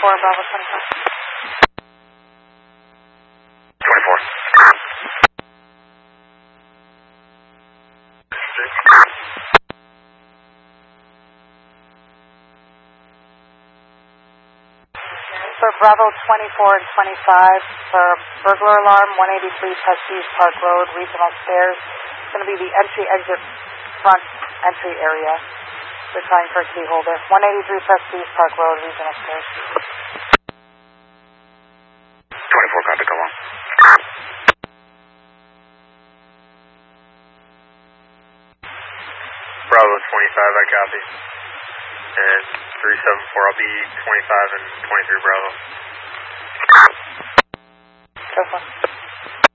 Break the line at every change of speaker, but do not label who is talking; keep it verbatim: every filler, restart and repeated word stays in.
twenty-four, Bravo twenty-five.
twenty-four.
For Bravo twenty-four and twenty-five, for burglar alarm, one eighty-three Prestige Park Road, regional stairs. It's going to be the entry-exit front entry area. They're trying for a key holder. one eighty-three Prestige Park Road, regional stairs.
twenty-four, contact, go on.
Bravo twenty-five, I copy. And three seven four, I'll be twenty-five and twenty-three Bravo.
Go for it.